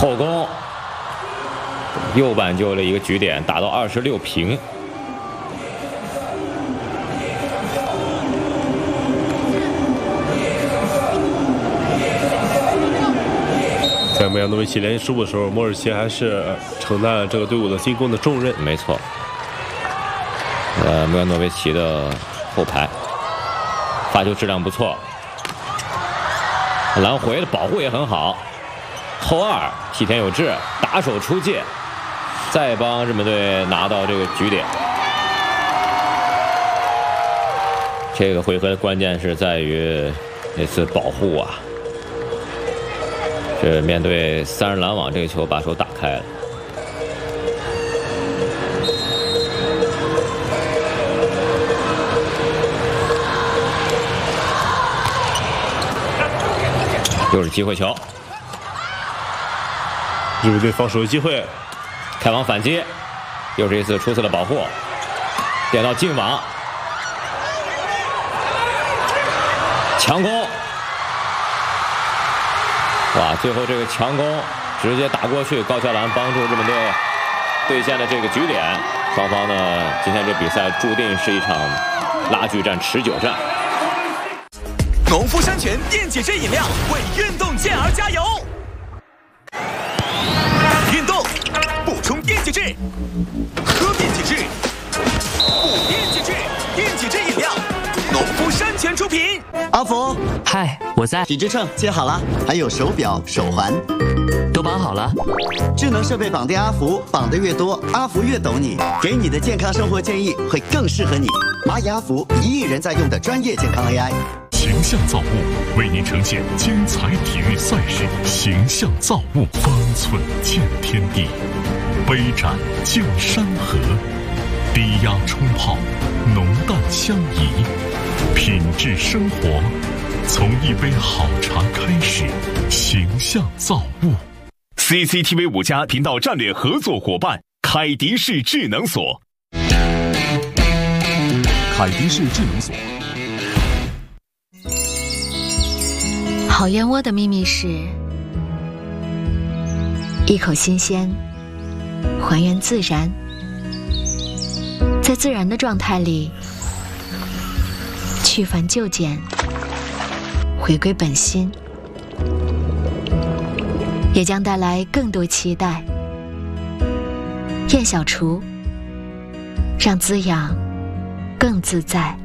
后攻，又挽救了一个局点，打到26平。 在莫扬诺维奇连续失误的时候，莫尔奇还是承担了这个队伍的进攻的重任。 没错。莫扬诺维奇的后排发球质量不错，蓝回的保护也很好。后二替田有志打手出界，再帮日本队拿到这个局点。这个回合的关键是在于那次保护啊。这面对3人拦网，这个球把手打开了。又是机会球， 日本队防守有机会， 开网反击，又是一次出色的保护，点到近网，强攻。哇！最后这个强攻直接打过去，高桥蓝帮助日本队兑现了这个局点。双方呢，今天这比赛注定是一场拉锯战、持久战。 农夫山泉电解质饮料为运动健儿加油！运动补充电解质，喝电解质，补电解质，电解质饮料，农夫山泉出品。 阿福， 嗨，我在。 体脂秤接好了，还有手表、手环， 都绑好了。 智能设备绑定阿福，绑得越多，阿福越懂你，给你的健康生活建议会更适合你。蚂蚁阿福1亿人在用的专业健康 AI。 形象造物为您呈现精彩体育赛事，形象造物，方寸见天地，杯盏见山河，低压冲泡，浓淡相宜，品质生活从一杯好茶开始。形象造物。 CCTV 5家频道战略合作伙伴凯迪士智能锁。凯迪士智能锁。 好燕窝的秘密是一口新鲜，还原自然，在自然的状态里去繁就简，回归本心，也将带来更多期待。燕小厨，让滋养更自在。